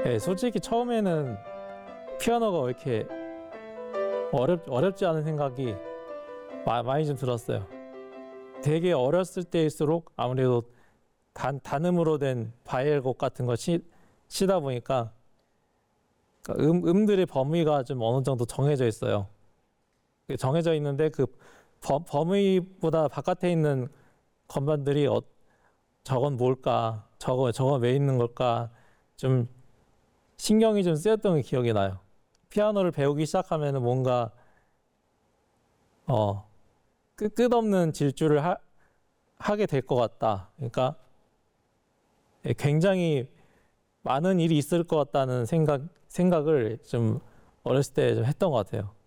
네, 솔직히 처음에는 피아노가 왜 이렇게 어렵지 않은 생각이 많이 좀 들었어요. 되게 어렸을 때일수록 아무래도 단음으로 된 바이엘곡 같은 거 치다 보니까 음들의 범위가 좀 어느 정도 정해져 있어요. 정해져 있는데 그 범위보다 바깥에 있는 건반들이 저건 뭘까? 저건 왜 있는 걸까? 좀 신경이 좀 쓰였던 게 기억이 나요. 피아노를 배우기 시작하면은 뭔가 끝없는 질주를 하게 될 것 같다. 그러니까 굉장히 많은 일이 있을 것 같다는 생각을 좀 어렸을 때 좀 했던 것 같아요.